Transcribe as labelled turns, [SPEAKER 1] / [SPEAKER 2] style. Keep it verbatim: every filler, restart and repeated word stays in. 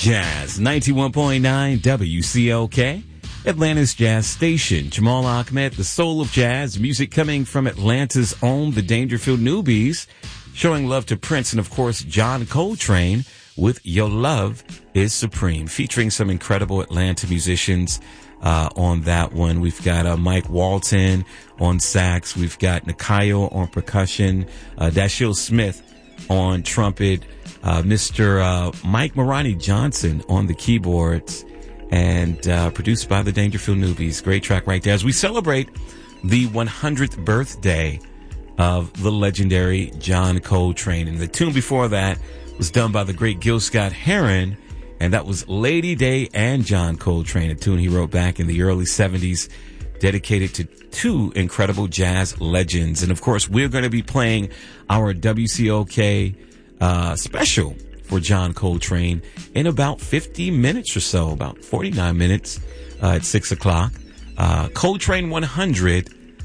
[SPEAKER 1] Jazz, ninety-one point nine W C O K, Atlanta's Jazz Station. Jamal Ahmed, the soul of jazz, music coming from Atlanta's own, the Dangerfield Newbies, showing love to Prince and, of course, John Coltrane with Your Love is Supreme, featuring some incredible Atlanta musicians uh, on that one. We've got uh, Mike Walton on sax. We've got Nakayo on percussion, uh, Dashiell Smith on trumpet, uh, Mister Uh, Mike Marani Johnson on the keyboards, and uh, produced by the Dangerfield Newbies. Great track right there as we celebrate the one hundredth birthday of the legendary John Coltrane. And the tune before that was done by the great Gil Scott-Heron, and that was Lady Day and John Coltrane, a tune he wrote back in the early seventies, dedicated to two incredible jazz legends. And of course, we're going to be playing our W C O K uh, special for John Coltrane in about fifty minutes or so, about forty-nine minutes uh, at six o'clock. Uh, Coltrane one hundred